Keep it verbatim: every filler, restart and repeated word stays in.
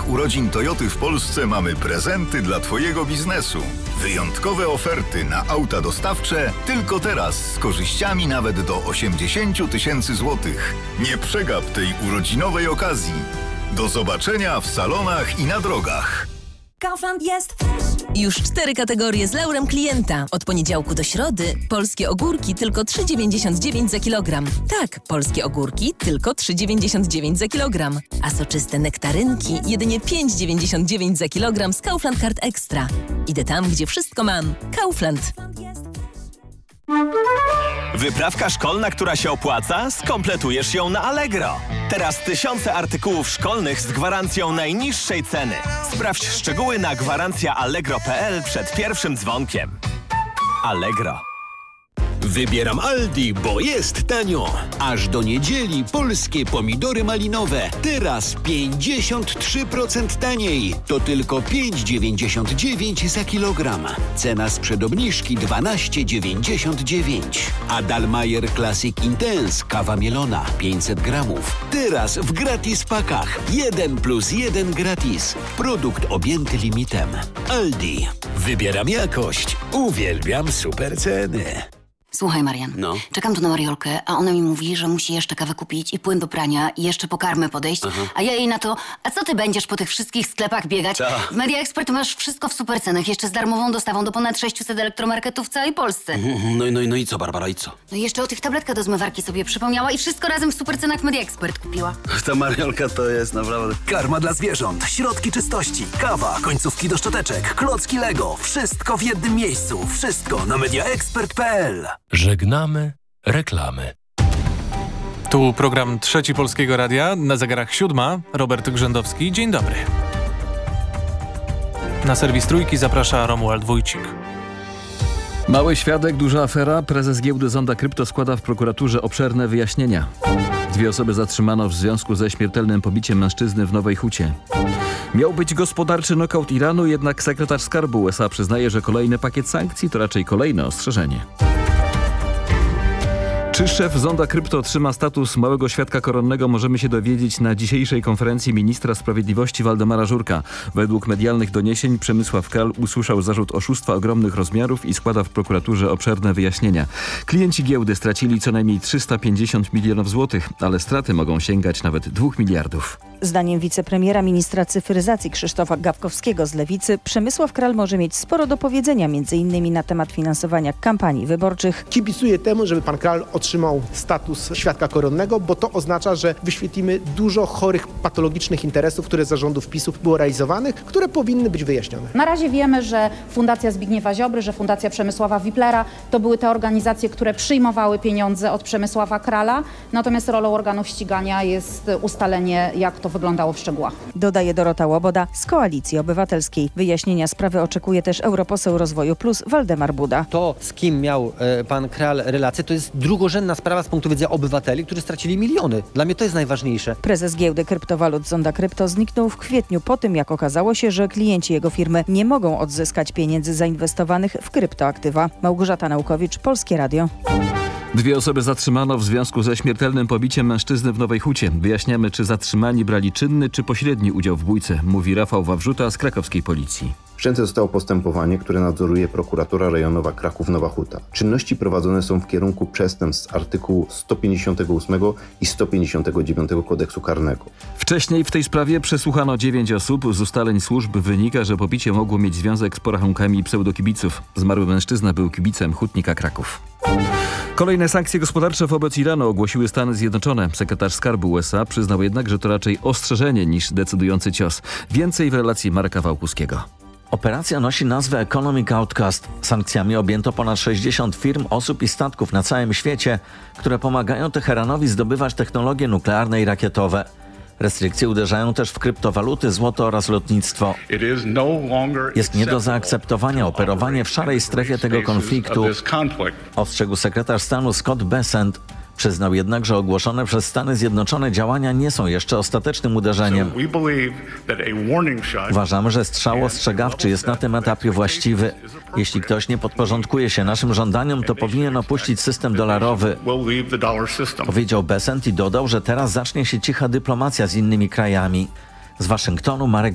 świętach urodzin Toyoty w Polsce mamy prezenty dla Twojego biznesu. Wyjątkowe oferty na auta dostawcze tylko teraz z korzyściami nawet do osiemdziesiąt tysięcy złotych. Nie przegap tej urodzinowej okazji. Do zobaczenia w salonach i na drogach. Kaufland jest już cztery kategorie z laurem klienta. Od poniedziałku do środy polskie ogórki tylko trzy dziewięćdziesiąt dziewięć za kilogram. Tak, polskie ogórki tylko trzy dziewięćdziesiąt dziewięć za kilogram. A soczyste nektarynki jedynie pięć dziewięćdziesiąt dziewięć za kilogram z Kaufland Card Extra. Idę tam, gdzie wszystko mam. Kaufland. Wyprawka szkolna, która się opłaca? Skompletujesz ją na Allegro. Teraz tysiące artykułów szkolnych z gwarancją najniższej ceny. Sprawdź szczegóły na gwarancja allegro kropka p l przed pierwszym dzwonkiem. Allegro. Wybieram Aldi, bo jest tanio. Aż do niedzieli polskie pomidory malinowe. Teraz pięćdziesiąt trzy procent taniej. To tylko pięć dziewięćdziesiąt dziewięć za kilogram. Cena sprzed obniżki dwanaście dziewięćdziesiąt dziewięć. A Dalmayer Classic Intense kawa mielona pięćset gramów. Teraz w gratis pakach. jeden plus jeden gratis. Produkt objęty limitem. Aldi. Wybieram jakość. Uwielbiam super ceny. Słuchaj, Marian, No. czekam tu na Mariolkę, a ona mi mówi, że musi jeszcze kawę kupić i płyn do prania i jeszcze po karmę podejść, Aha. a ja jej na to, a co ty będziesz po tych wszystkich sklepach biegać? Ta. W Media Expert masz wszystko w supercenach, jeszcze z darmową dostawą do ponad sześciuset elektromarketów w całej Polsce. No, no, no i co, Barbara, i co? No i jeszcze o tych tabletkach do zmywarki sobie przypomniała i wszystko razem w supercenach w Media Expert kupiła. Ta Mariolka to jest naprawdę... Karma dla zwierząt, środki czystości, kawa, końcówki do szczoteczek, klocki Lego. Wszystko w jednym miejscu. Wszystko na media expert kropka p l. Żegnamy reklamy. Tu program Trzeci Polskiego Radia, na zegarach siódma, Robert Grzędowski. Dzień dobry. Na serwis Trójki zaprasza Romuald Wójcik. Mały świadek, duża afera. Prezes giełdy Zonda Krypto składa w prokuraturze obszerne wyjaśnienia. Dwie osoby zatrzymano w związku ze śmiertelnym pobiciem mężczyzny w Nowej Hucie. Miał być gospodarczy nokaut Iranu, jednak sekretarz skarbu U S A przyznaje, że kolejny pakiet sankcji to raczej kolejne ostrzeżenie. Czy szef Zonda Krypto otrzyma status małego świadka koronnego, możemy się dowiedzieć na dzisiejszej konferencji ministra sprawiedliwości Waldemara Żurka. Według medialnych doniesień Przemysław Kral usłyszał zarzut oszustwa ogromnych rozmiarów i składa w prokuraturze obszerne wyjaśnienia. Klienci giełdy stracili co najmniej trzysta pięćdziesiąt milionów złotych, ale straty mogą sięgać nawet dwóch miliardów. Zdaniem wicepremiera ministra cyfryzacji Krzysztofa Gawkowskiego z Lewicy, Przemysław Kral może mieć sporo do powiedzenia, między innymi na temat finansowania kampanii wyborczych. Kibicuję temu, żeby pan Kral otrzymał status świadka koronnego, bo to oznacza, że wyświetlimy dużo chorych, patologicznych interesów, które za rządów PiS-ów było realizowanych, które powinny być wyjaśnione. Na razie wiemy, że Fundacja Zbigniewa Ziobry, że Fundacja Przemysława Wiplera to były te organizacje, które przyjmowały pieniądze od Przemysława Krala, natomiast rolą organów ścigania jest ustalenie, jak to wyglądało w szczegółach. Dodaje Dorota Łoboda z Koalicji Obywatelskiej. Wyjaśnienia sprawy oczekuje też europoseł Rozwoju Plus Waldemar Buda. To, z kim miał e, pan Kral relacje, to jest drugorzędna sprawa z punktu widzenia obywateli, którzy stracili miliony. Dla mnie to jest najważniejsze. Prezes giełdy kryptowalut Zonda Krypto zniknął w kwietniu po tym, jak okazało się, że klienci jego firmy nie mogą odzyskać pieniędzy zainwestowanych w kryptoaktywa. Małgorzata Naukowicz, Polskie Radio. Dwie osoby zatrzymano w związku ze śmiertelnym pobiciem mężczyzny w Nowej Hucie. Wyjaśniamy, czy zatrzymani brali czynny czy pośredni udział w bójce, mówi Rafał Wawrzuta z krakowskiej policji. Wszczęte zostało postępowanie, które nadzoruje prokuratura rejonowa Kraków-Nowa Huta. Czynności prowadzone są w kierunku przestępstw z artykułu sto pięćdziesiątego ósmego i sto pięćdziesiątego dziewiątego Kodeksu Karnego. Wcześniej w tej sprawie przesłuchano dziewięć osób. Z ustaleń służb wynika, że pobicie mogło mieć związek z porachunkami pseudokibiców. Zmarły mężczyzna był kibicem Hutnika Kraków. Kolejne sankcje gospodarcze wobec Iranu ogłosiły Stany Zjednoczone. Sekretarz skarbu U S A przyznał jednak, że to raczej ostrzeżenie niż decydujący cios. Więcej w relacji Marka Wałkuskiego. Operacja nosi nazwę Economic Outcast. Sankcjami objęto ponad sześćdziesiąt firm, osób i statków na całym świecie, które pomagają Teheranowi zdobywać technologie nuklearne i rakietowe. Restrykcje uderzają też w kryptowaluty, złoto oraz lotnictwo. Jest nie do zaakceptowania operowanie w szarej strefie tego konfliktu, ostrzegł sekretarz stanu Scott Bessent. Przyznał jednak, że ogłoszone przez Stany Zjednoczone działania nie są jeszcze ostatecznym uderzeniem. Uważamy, że strzał ostrzegawczy jest na tym etapie właściwy. Jeśli ktoś nie podporządkuje się naszym żądaniom, to powinien opuścić system dolarowy. Powiedział Bessent i dodał, że teraz zacznie się cicha dyplomacja z innymi krajami. Z Waszyngtonu Marek